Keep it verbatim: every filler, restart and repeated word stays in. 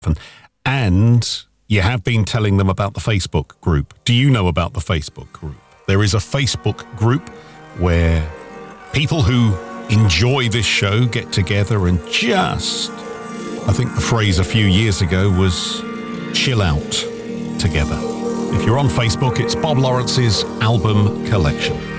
And you have been telling them about the Facebook group. Do you know about the Facebook group? There is a Facebook group where people who enjoy this show get together and just, I think the phrase a few years ago was chill out together. If you're on Facebook, it's Bob Lawrence's Album Collection.